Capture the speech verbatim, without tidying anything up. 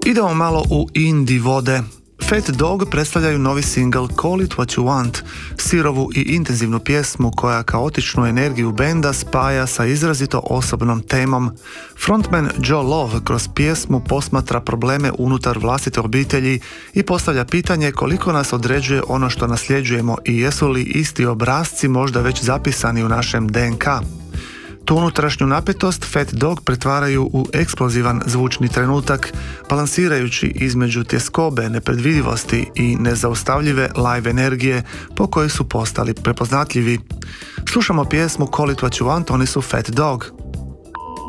Idemo malo u indie vode. Fat Dog predstavljaju novi single Call It What You Want, sirovu i intenzivnu pjesmu koja kaotičnu energiju benda spaja sa izrazito osobnom temom. Frontman Joe Love kroz pjesmu posmatra probleme unutar vlastite obitelji i postavlja pitanje koliko nas određuje ono što nasljeđujemo i jesu li isti obrasci možda već zapisani u našem D N K. Tu unutrašnju napetost Fat Dog pretvaraju u eksplozivan zvučni trenutak, balansirajući između tjeskobe, nepredvidivosti i nezaustavljive live energije po kojoj su postali prepoznatljivi. Slušamo pjesmu Call It What You Want, oni su Fat Dog.